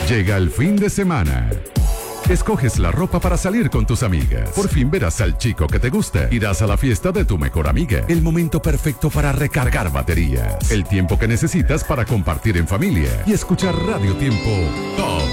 Llega el fin de semana. Escoges la ropa para salir con tus amigas. Por fin verás al chico que te gusta. Irás a la fiesta de tu mejor amiga. El momento perfecto para recargar baterías. El tiempo que necesitas para compartir en familia y escuchar Radio Tiempo Top